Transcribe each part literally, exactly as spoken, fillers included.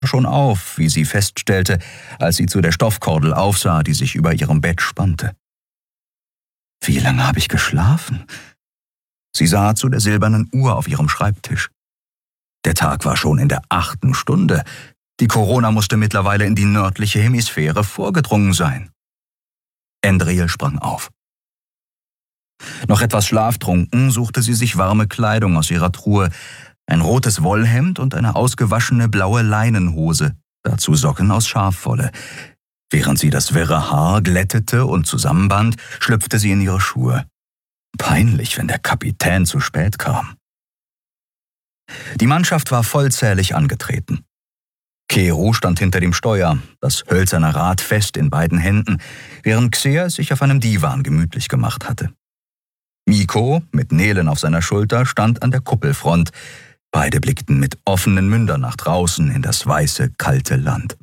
schon auf, wie sie feststellte, als sie zu der Stoffkordel aufsah, die sich über ihrem Bett spannte. Wie lange habe ich geschlafen? Sie sah zu der silbernen Uhr auf ihrem Schreibtisch. Der Tag war schon in der achten Stunde. Die Corona musste mittlerweile in die nördliche Hemisphäre vorgedrungen sein. Endriel sprang auf. Noch etwas schlaftrunken suchte sie sich warme Kleidung aus ihrer Truhe, ein rotes Wollhemd und eine ausgewaschene blaue Leinenhose, dazu Socken aus Schafwolle. Während sie das wirre Haar glättete und zusammenband, schlüpfte sie in ihre Schuhe. Peinlich, wenn der Kapitän zu spät kam. Die Mannschaft war vollzählig angetreten. Kero stand hinter dem Steuer, das hölzerne Rad fest in beiden Händen, während Xea sich auf einem Divan gemütlich gemacht hatte. Mikko, mit Nelen auf seiner Schulter, stand an der Kuppelfront. Beide blickten mit offenen Mündern nach draußen in das weiße, kalte Land.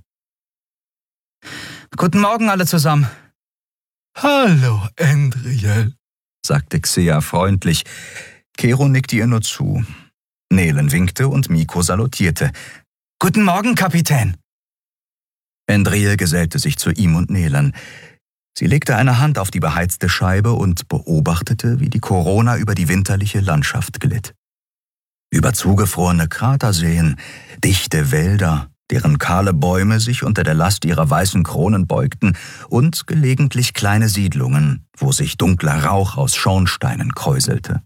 »Guten Morgen alle zusammen.« »Hallo, Endriel«, sagte Xea freundlich. Kero nickte ihr nur zu. Nelen winkte und Mikko salutierte. »Guten Morgen, Kapitän!« Endriel gesellte sich zu ihm und Nelen. Sie legte eine Hand auf die beheizte Scheibe und beobachtete, wie die Corona über die winterliche Landschaft glitt. Über zugefrorene Kraterseen, dichte Wälder, deren kahle Bäume sich unter der Last ihrer weißen Kronen beugten, und gelegentlich kleine Siedlungen, wo sich dunkler Rauch aus Schornsteinen kräuselte.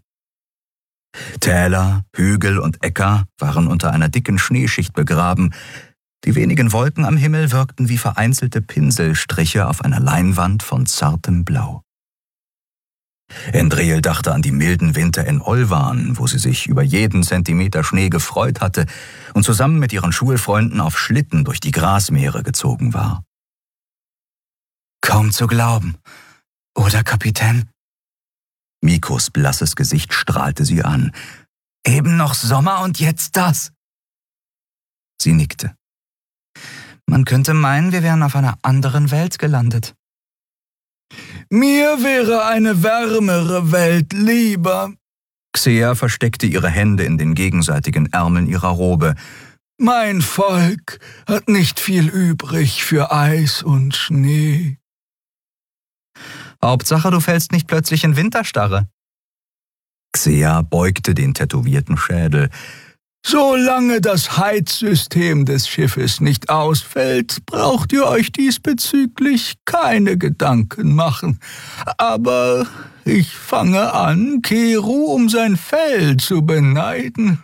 Täler, Hügel und Äcker waren unter einer dicken Schneeschicht begraben. Die wenigen Wolken am Himmel wirkten wie vereinzelte Pinselstriche auf einer Leinwand von zartem Blau. Endriel dachte an die milden Winter in Olvan, wo sie sich über jeden Zentimeter Schnee gefreut hatte und zusammen mit ihren Schulfreunden auf Schlitten durch die Grasmeere gezogen war. »Kaum zu glauben, oder, Kapitän?« Mikkos blasses Gesicht strahlte sie an. »Eben noch Sommer und jetzt das?« Sie nickte. »Man könnte meinen, wir wären auf einer anderen Welt gelandet.« »Mir wäre eine wärmere Welt lieber.« Xea versteckte ihre Hände in den gegenseitigen Ärmeln ihrer Robe. »Mein Volk hat nicht viel übrig für Eis und Schnee.« »Hauptsache, du fällst nicht plötzlich in Winterstarre.« Xea beugte den tätowierten Schädel. »Solange das Heizsystem des Schiffes nicht ausfällt, braucht ihr euch diesbezüglich keine Gedanken machen. Aber ich fange an, Kero um sein Fell zu beneiden.«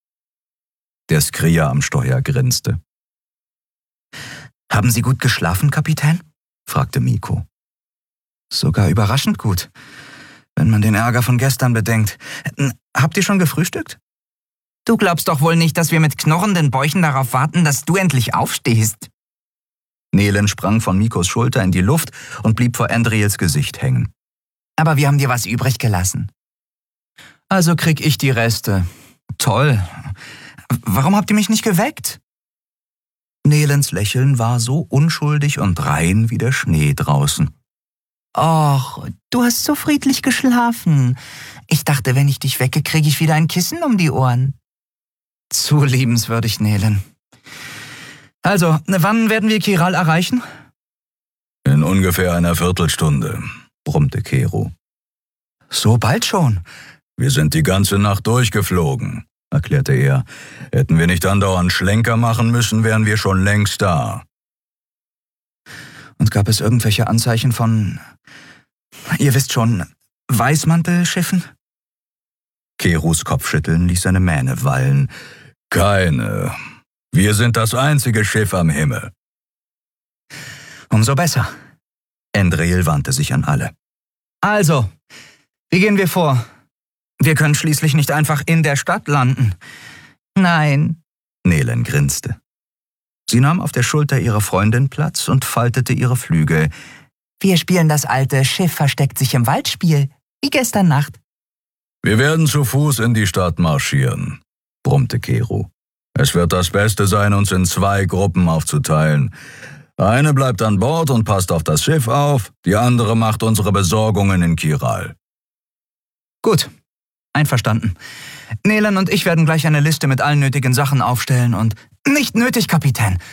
Der Skrier am Steuer grinste. »Haben Sie gut geschlafen, Kapitän?« fragte Mikko. »Sogar überraschend gut, wenn man den Ärger von gestern bedenkt. Habt ihr schon gefrühstückt?« »Du glaubst doch wohl nicht, dass wir mit knurrenden Bäuchen darauf warten, dass du endlich aufstehst?« Nelen sprang von Mikkos Schulter in die Luft und blieb vor Endriels Gesicht hängen. »Aber wir haben dir was übrig gelassen.« »Also krieg ich die Reste. Toll. Warum habt ihr mich nicht geweckt?« Nelens Lächeln war so unschuldig und rein wie der Schnee draußen. »Och, du hast so friedlich geschlafen. Ich dachte, wenn ich dich wecke, kriege ich wieder ein Kissen um die Ohren.« Zu liebenswürdig, Nelen. Also, wann werden wir Kiral erreichen? »In ungefähr einer Viertelstunde«, brummte Kero. »So bald schon?« »Wir sind die ganze Nacht durchgeflogen«, erklärte er. »Hätten wir nicht andauernd Schlenker machen müssen, wären wir schon längst da.« Und gab es irgendwelche Anzeichen von, ihr wisst schon, Weißmantelschiffen? Keros Kopfschütteln ließ seine Mähne wallen. »Keine. Wir sind das einzige Schiff am Himmel.« »Umso besser.« Endriel wandte sich an alle. »Also, wie gehen wir vor? Wir können schließlich nicht einfach in der Stadt landen.« »Nein.« Nelen grinste. Sie nahm auf der Schulter ihrer Freundin Platz und faltete ihre Flügel. »Wir spielen das alte Schiff versteckt sich im Wald-Spiel, wie gestern Nacht.« »Wir werden zu Fuß in die Stadt marschieren«, brummte Kero. »Es wird das Beste sein, uns in zwei Gruppen aufzuteilen. Eine bleibt an Bord und passt auf das Schiff auf, die andere macht unsere Besorgungen in Kiral.« »Gut, einverstanden. Nelan und ich werden gleich eine Liste mit allen nötigen Sachen aufstellen und... Nicht nötig, Kapitän.